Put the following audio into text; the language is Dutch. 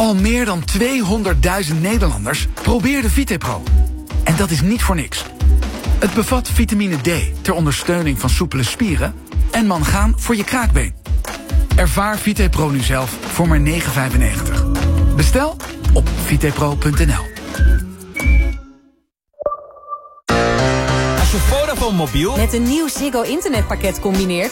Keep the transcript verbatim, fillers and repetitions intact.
Al meer dan tweehonderdduizend Nederlanders probeerden VitePro. En dat is niet voor niks. Het bevat vitamine D ter ondersteuning van soepele spieren en mangaan voor je kraakbeen. Ervaar VitePro nu zelf voor maar negen vijfennegentig. Bestel op vitepro punt n l. Als je Vodafone mobiel met een nieuw Ziggo internetpakket combineert,